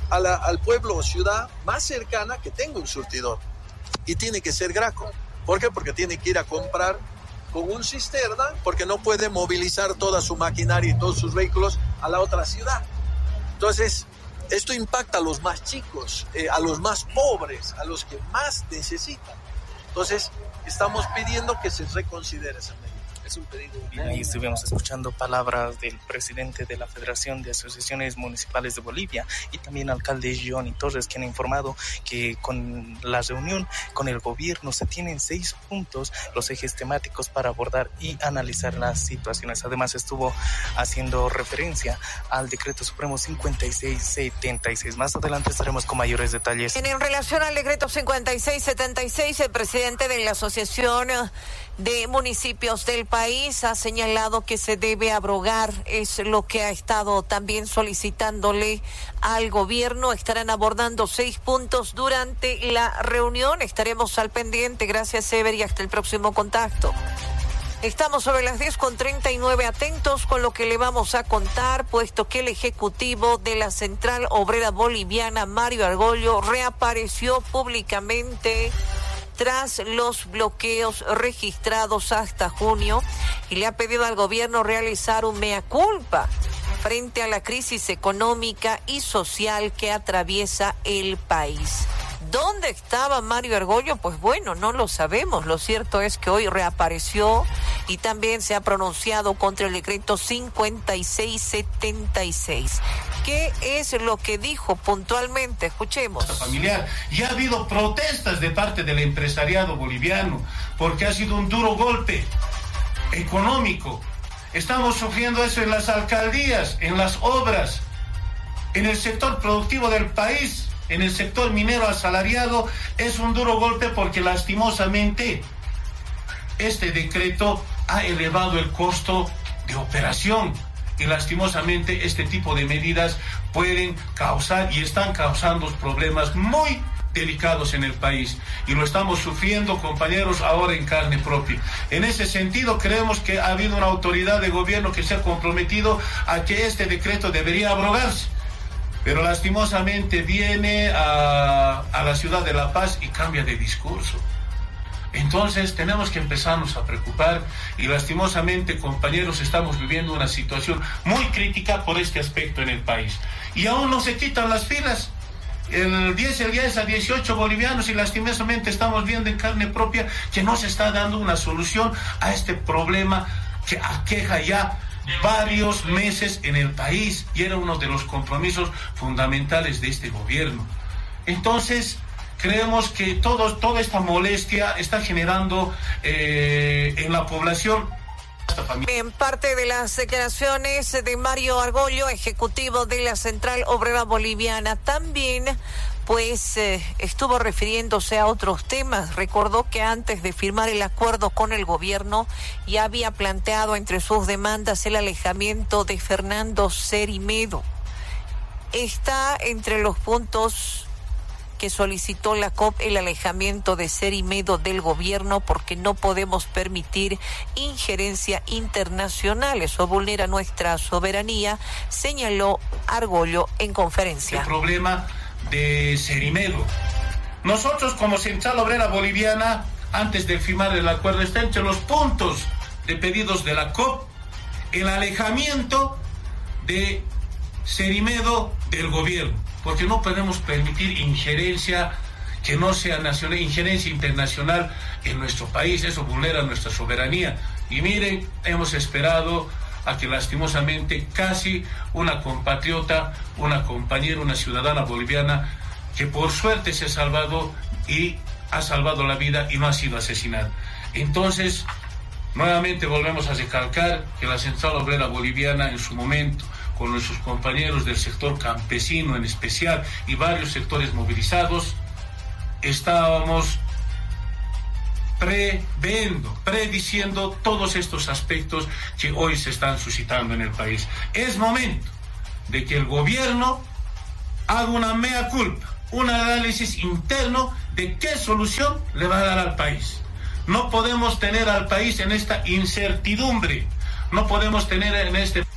al pueblo o ciudad más cercana que tenga un surtidor. Y tiene que ser Graco. ¿Por qué? Porque tiene que ir a comprar con un cisterna, porque no puede movilizar toda su maquinaria y todos sus vehículos a la otra ciudad. Entonces, esto impacta a los más chicos, a los más pobres, a los que más necesitan. Entonces, estamos pidiendo que se reconsidere esa medida. Es un pedido. Ahí estuvimos escuchando palabras del presidente de la Federación de Asociaciones Municipales de Bolivia y también alcalde Johnny Torres, quien ha informado que con la reunión con el gobierno se tienen 6 puntos, los ejes temáticos para abordar y analizar las situaciones. Además estuvo haciendo referencia al decreto supremo 5676. Más adelante estaremos con mayores detalles. En relación al decreto 5676, el presidente de la Asociación de Municipios del país ha señalado que se debe abrogar, es lo que ha estado también solicitándole al gobierno. Estarán abordando 6 puntos durante la reunión. Estaremos al pendiente. Gracias, Ever, y hasta el próximo contacto. Estamos sobre las 10:39, atentos con lo que le vamos a contar, puesto que el ejecutivo de la Central Obrera Boliviana, Mario Argollo, reapareció públicamente tras los bloqueos registrados hasta junio y le ha pedido al gobierno realizar un mea culpa frente a la crisis económica y social que atraviesa el país. ¿Dónde estaba Mario Argollo? Pues bueno, no lo sabemos. Lo cierto es que hoy reapareció y también se ha pronunciado contra el decreto 5676. ¿Qué es lo que dijo puntualmente? Escuchemos. Familiar. Ya ha habido protestas de parte del empresariado boliviano porque ha sido un duro golpe económico. Estamos sufriendo eso en las alcaldías, en las obras, en el sector productivo del país. En el sector minero asalariado es un duro golpe porque lastimosamente este decreto ha elevado el costo de operación y lastimosamente este tipo de medidas pueden causar y están causando problemas muy delicados en el país y lo estamos sufriendo, compañeros, ahora en carne propia. En ese sentido creemos que ha habido una autoridad de gobierno que se ha comprometido a que este decreto debería abrogarse. Pero lastimosamente viene a la ciudad de La Paz y cambia de discurso. Entonces tenemos que empezarnos a preocupar y lastimosamente, compañeros, estamos viviendo una situación muy crítica por este aspecto en el país. Y aún no se quitan las filas. El diésel ya es a 18 bolivianos y lastimosamente estamos viendo en carne propia que no se está dando una solución a este problema que aqueja ya varios meses en el país y era uno de los compromisos fundamentales de este gobierno. Entonces, creemos que toda esta molestia está generando en la población. En parte de las declaraciones de Mario Argollo, ejecutivo de la Central Obrera Boliviana, también estuvo refiriéndose a otros temas. Recordó que antes de firmar el acuerdo con el gobierno ya había planteado entre sus demandas el alejamiento de Fernando Cerimedo. Está entre los puntos que solicitó la COP el alejamiento de Cerimedo del gobierno porque no podemos permitir injerencia internacional. Eso vulnera nuestra soberanía, señaló Argollo en conferencia. El problema de Cerimedo. Nosotros como Central Obrera Boliviana, antes de firmar el acuerdo, está entre los puntos de pedidos de la COP el alejamiento de Cerimedo del gobierno, porque no podemos permitir injerencia que no sea nacional, injerencia internacional en nuestro país. Eso vulnera nuestra soberanía. Y miren, hemos esperado a que lastimosamente casi una compatriota, una compañera, una ciudadana boliviana que por suerte se ha salvado y ha salvado la vida y no ha sido asesinada. Entonces, nuevamente volvemos a recalcar que la Central Obrera Boliviana en su momento, con nuestros compañeros del sector campesino en especial y varios sectores movilizados, estábamos prediciendo todos estos aspectos que hoy se están suscitando en el país. Es momento de que el gobierno haga una mea culpa, un análisis interno de qué solución le va a dar al país. No podemos tener al país en esta incertidumbre, no podemos tener en este